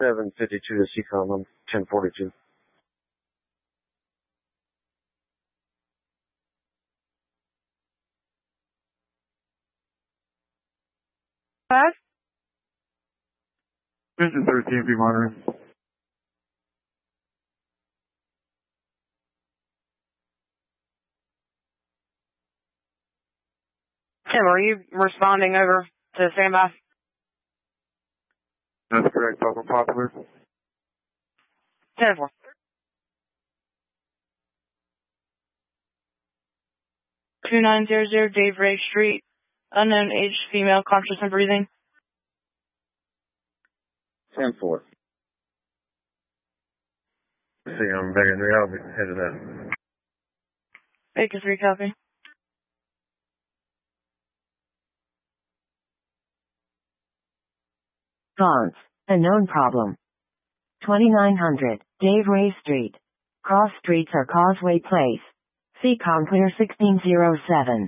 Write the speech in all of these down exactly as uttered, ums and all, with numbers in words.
seven fifty-two to C COM. I'm ten forty-two. Five? Vision thirteen, be monitoring. Tim, are you responding over to standby? That's correct, Papa Popular. ten four. two nine zero zero Dave Ray Street. Unknown age, female, conscious and breathing. ten four. See, I'm back in three. I'll be headed out. Baker three, copy. Fonts, a known problem. twenty-nine hundred, Dave Ray Street. Cross streets are Causeway Place. C COM clear sixteen oh seven.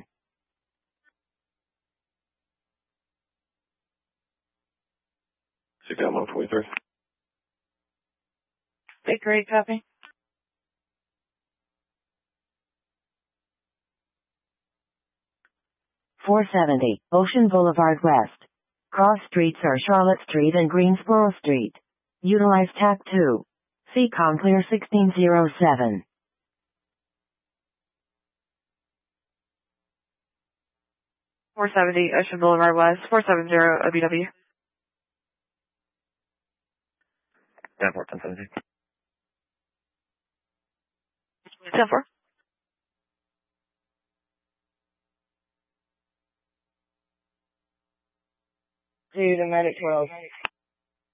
C COM one twenty-three. Baker eight, copy. four seventy, Ocean Boulevard West. Cross streets are Charlotte Street and Greensboro Street. Utilize T A C two. C COM clear sixteen oh seven. four seventy, Ocean Boulevard West, four seventy O B W. ten four, ten seventy. ten four. Dude, I'm at twelve.